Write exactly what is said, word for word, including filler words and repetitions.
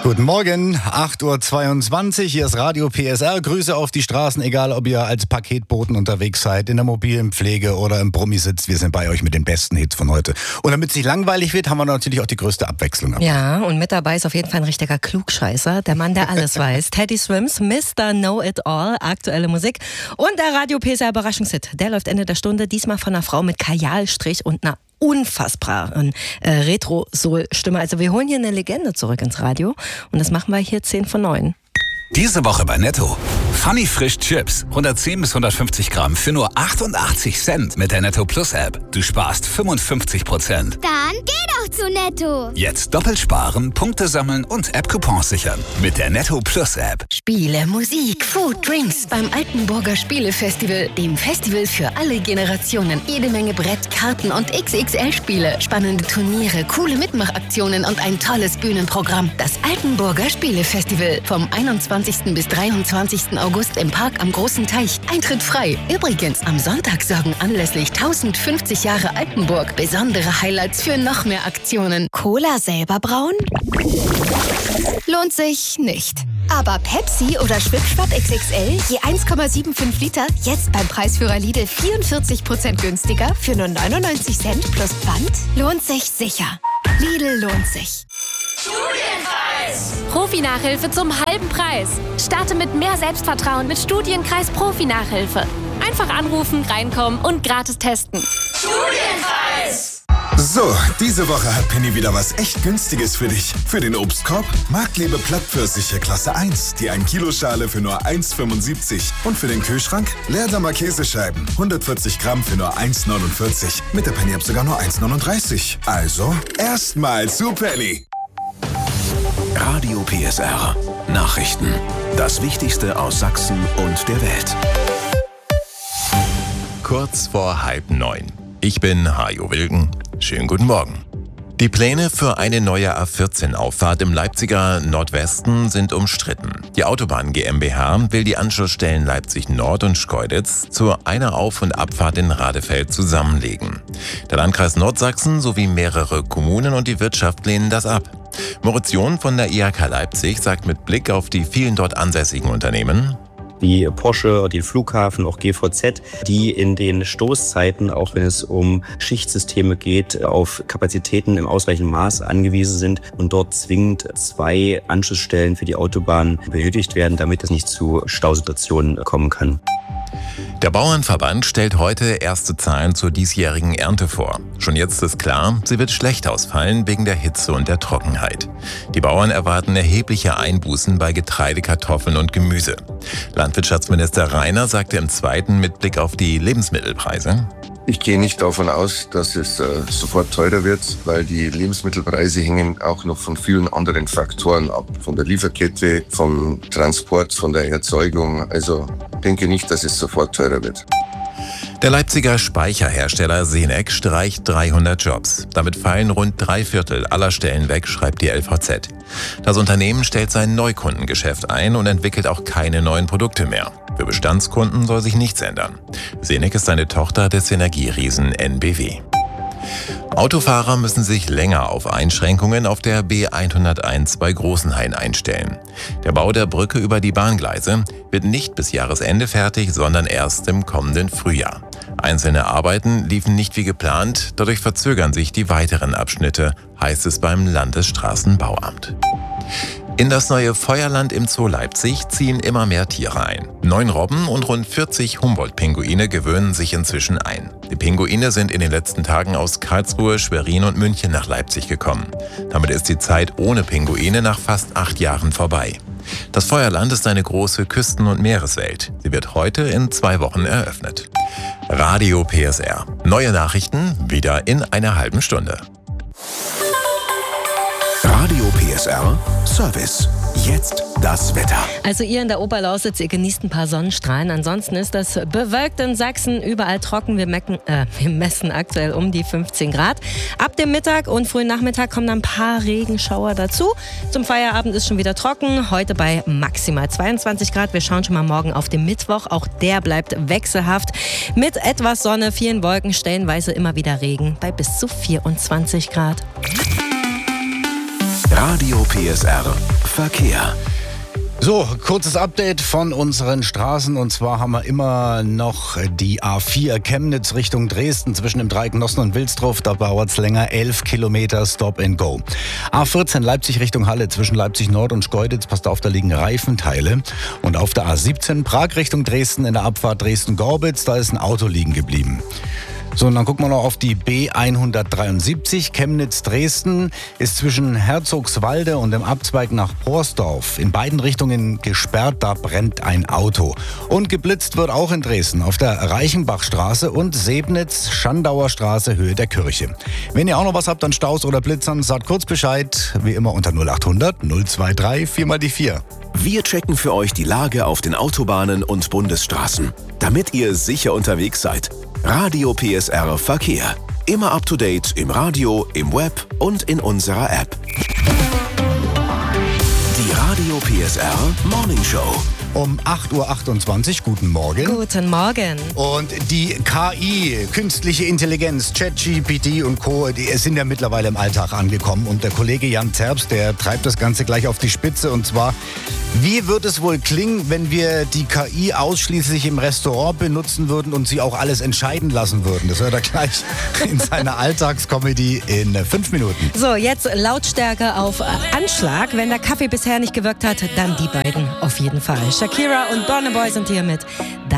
Guten Morgen, acht Uhr zweiundzwanzig, hier ist Radio P S R. Grüße auf die Straßen, egal ob ihr als Paketboten unterwegs seid, in der mobilen Pflege oder im Brummi sitzt. Wir sind bei euch mit den besten Hits von heute. Und damit es nicht langweilig wird, haben wir natürlich auch die größte Abwechslung. Ja, und mit dabei ist auf jeden Fall ein richtiger Klugscheißer, der Mann, der alles weiß. Teddy Swims, Mister Know-It-All, aktuelle Musik. Und der Radio P S R Überraschungshit, der läuft Ende der Stunde, diesmal von einer Frau mit Kajalstrich und einer unfassbaren äh, Retro-Soul-Stimme. Also wir holen hier eine Legende zurück ins Radio und das machen wir hier zehn von neun. Diese Woche bei Netto. Funny Frisch Chips. hundertzehn bis hundertfünfzig Gramm für nur achtundachtzig Cent mit der Netto Plus App. Du sparst fünfundfünfzig Prozent. Dann geh doch zu Netto. Jetzt doppelt sparen, Punkte sammeln und App-Coupons sichern. Mit der Netto Plus App. Spiele, Musik, Food, Drinks beim Altenburger Spielefestival. Dem Festival für alle Generationen. Jede Menge Brett, Karten und X X L-Spiele. Spannende Turniere, coole Mitmachaktionen und ein tolles Bühnenprogramm. Das Altenburger Spielefestival. Vom einundzwanzigsten bis dreiundzwanzigsten August im Park am Großen Teich. Eintritt frei. Übrigens, am Sonntag sorgen anlässlich tausendfünfzig Jahre Altenburg besondere Highlights für noch mehr Aktionen. Cola selber brauen? Lohnt sich nicht. Aber Pepsi oder Schwipschwapp X X L, je eins Komma fünfundsiebzig Liter, jetzt beim Preisführer Lidl vierundvierzig Prozent günstiger für nur neunundneunzig Cent plus Pfand? Lohnt sich sicher. Lidl lohnt sich. Studienkreis! Profi-Nachhilfe zum halben Preis. Starte mit mehr Selbstvertrauen mit Studienkreis Profi-Nachhilfe. Einfach anrufen, reinkommen und gratis testen. Studienkreis! So, diese Woche hat Penny wieder was echt Günstiges für dich. Für den Obstkorb Marktlebe Plattpfirsiche Klasse eins, die ein Kilo Schale für nur eins Komma fünfundsiebzig. Und für den Kühlschrank Leerdamer Käsescheiben, hundertvierzig Gramm für nur eins Komma neunundvierzig. Mit der Penny App sogar nur eins Komma neununddreißig. Also, erstmal zu Penny. Radio P S R. Nachrichten. Das Wichtigste aus Sachsen und der Welt. Kurz vor halb neun. Ich bin Hajo Wilken. Schönen guten Morgen. Die Pläne für eine neue A vierzehn Auffahrt im Leipziger Nordwesten sind umstritten. Die Autobahn GmbH will die Anschlussstellen Leipzig Nord und Schkeuditz zu einer Auf- und Abfahrt in Radefeld zusammenlegen. Der Landkreis Nordsachsen sowie mehrere Kommunen und die Wirtschaft lehnen das ab. Moritz John von der I H K Leipzig sagt mit Blick auf die vielen dort ansässigen Unternehmen: Wie Porsche, den Flughafen, auch G V Z, die in den Stoßzeiten, auch wenn es um Schichtsysteme geht, auf Kapazitäten im ausreichenden Maß angewiesen sind und dort zwingend zwei Anschlussstellen für die Autobahn benötigt werden, damit es nicht zu Stausituationen kommen kann. Der Bauernverband stellt heute erste Zahlen zur diesjährigen Ernte vor. Schon jetzt ist klar, sie wird schlecht ausfallen wegen der Hitze und der Trockenheit. Die Bauern erwarten erhebliche Einbußen bei Getreide, Kartoffeln und Gemüse. Landwirtschaftsminister Rainer sagte im Zweiten mit Blick auf die Lebensmittelpreise: Ich gehe nicht davon aus, dass es äh, sofort teurer wird, weil die Lebensmittelpreise hängen auch noch von vielen anderen Faktoren ab. Von der Lieferkette, vom Transport, von der Erzeugung. Also denke nicht, dass es sofort teurer wird. Der Leipziger Speicherhersteller Senec streicht dreihundert Jobs. Damit fallen rund drei Viertel aller Stellen weg, schreibt die L V Z. Das Unternehmen stellt sein Neukundengeschäft ein und entwickelt auch keine neuen Produkte mehr. Für Bestandskunden soll sich nichts ändern. Senec ist eine Tochter des Energieriesen N B W. Autofahrer müssen sich länger auf Einschränkungen auf der B hunderteins bei Großenhain einstellen. Der Bau der Brücke über die Bahngleise wird nicht bis Jahresende fertig, sondern erst im kommenden Frühjahr. Einzelne Arbeiten liefen nicht wie geplant, dadurch verzögern sich die weiteren Abschnitte, heißt es beim Landesstraßenbauamt. In das neue Feuerland im Zoo Leipzig ziehen immer mehr Tiere ein. Neun Robben und rund vierzig Humboldt-Pinguine gewöhnen sich inzwischen ein. Die Pinguine sind in den letzten Tagen aus Karlsruhe, Schwerin und München nach Leipzig gekommen. Damit ist die Zeit ohne Pinguine nach fast acht Jahren vorbei. Das Feuerland ist eine große Küsten- und Meereswelt. Sie wird heute in zwei Wochen eröffnet. Radio P S R. Neue Nachrichten wieder in einer halben Stunde. Radio P S R Service. Jetzt das Wetter. Also ihr in der Oberlausitz, ihr genießt ein paar Sonnenstrahlen. Ansonsten ist das bewölkt in Sachsen, überall trocken. Wir, mecken, äh, wir messen aktuell um die fünfzehn Grad. Ab dem Mittag und frühen Nachmittag kommen dann ein paar Regenschauer dazu. Zum Feierabend ist schon wieder trocken. Heute bei maximal zweiundzwanzig Grad. Wir schauen schon mal morgen auf den Mittwoch. Auch der bleibt wechselhaft. Mit etwas Sonne, vielen Wolken, stellenweise immer wieder Regen bei bis zu vierundzwanzig Grad. Radio P S R Verkehr. So, kurzes Update von unseren Straßen, und zwar haben wir immer noch die A vier Chemnitz Richtung Dresden zwischen dem Dreieck Nossen und Wilsdruff, da dauert es länger, elf Kilometer Stop and Go. A vierzehn Leipzig Richtung Halle zwischen Leipzig Nord und Schkeuditz, passt auf, da liegen Reifenteile. Und auf der A siebzehn Prag Richtung Dresden in der Abfahrt Dresden-Gorbitz, da ist ein Auto liegen geblieben. So, und dann gucken wir noch auf die B hundertdreiundsiebzig, Chemnitz-Dresden, ist zwischen Herzogswalde und dem Abzweig nach Porsdorf in beiden Richtungen gesperrt, da brennt ein Auto. Und geblitzt wird auch in Dresden auf der Reichenbachstraße und Sebnitz-Schandauer Straße, Höhe der Kirche. Wenn ihr auch noch was habt an Staus oder Blitzern, sagt kurz Bescheid, wie immer unter null achthundert null dreiundzwanzig vier mal die vier. Wir checken für euch die Lage auf den Autobahnen und Bundesstraßen, damit ihr sicher unterwegs seid. Radio P S R Verkehr. Immer up to date im Radio, im Web und in unserer App. Die Radio P S R Morning Show. Um acht Uhr achtundzwanzig, guten Morgen. Guten Morgen. Und die K I, künstliche Intelligenz, ChatGPT und Co., die sind ja mittlerweile im Alltag angekommen. Und der Kollege Jan Terps, der treibt das Ganze gleich auf die Spitze. Und zwar, wie wird es wohl klingen, wenn wir die K I ausschließlich im Restaurant benutzen würden und sie auch alles entscheiden lassen würden? Das hört er gleich in seiner Alltagscomedy in fünf Minuten. So, jetzt Lautstärke auf Anschlag. Wenn der Kaffee bisher nicht gewirkt hat, dann die beiden auf jeden Fall. Shakira und Burna Boy sind hier mit